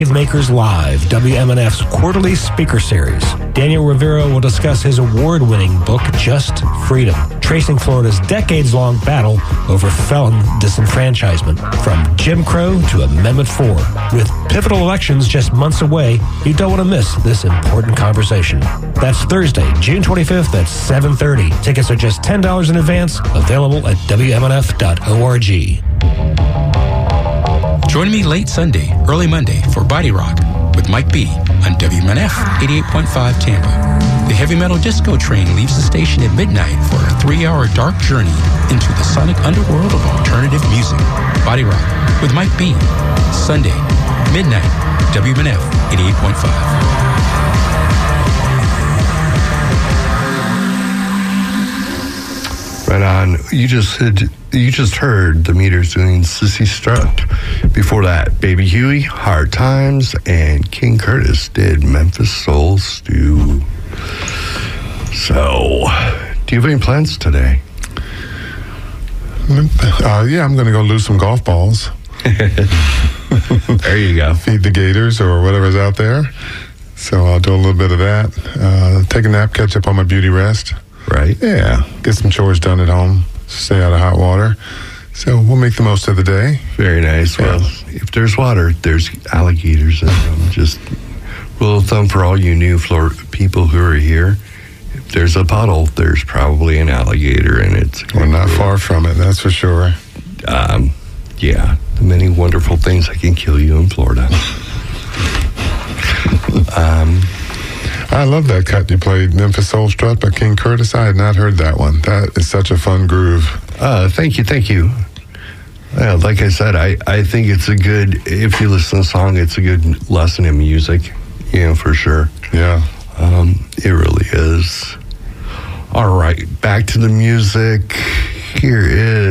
Makers Live, WMNF's quarterly speaker series. Daniel Rivera will discuss his award-winning book, Just Freedom, tracing Florida's decades-long battle over felon disenfranchisement, from Jim Crow to Amendment 4. With pivotal elections just months away, you don't want to miss this important conversation. That's Thursday, June 25th at 7:30. Tickets are just $10 in advance, available at WMNF.org. Join me late Sunday, early Monday for Body Rock with Mike B. on WMNF 88.5 Tampa. The heavy metal disco train leaves the station at midnight for a 3-hour dark journey into the sonic underworld of alternative music. Body Rock with Mike B. Sunday, midnight, WMNF 88.5. Right on. You just heard the Meters doing Sissy Strut. Before that, Baby Huey, Hard Times, and King Curtis did Memphis Soul Stew. So, do you have any plans today? Yeah, I'm going to go lose some golf balls. There you go. Feed the gators or whatever's out there. So I'll do a little bit of that. Take a nap, catch up on my beauty rest. Right. Yeah, get some chores done at home, stay out of hot water. So we'll make the most of the day. Very nice. Yeah. Well, if there's water, there's alligators in them. Just rule of thumb for all you new Florida people who are here. If there's a puddle, there's probably an alligator in it. We're not far from it, that's for sure. Yeah, the many wonderful things that can kill you in Florida. I love that cut you played, Memphis Soul Strut by King Curtis. I had not heard that one. That is such a fun groove. Thank you. Yeah, like I said, I think it's a good, if you listen to the song, it's a good lesson in music, for sure. Yeah. It really is. All right, back to the music. Here is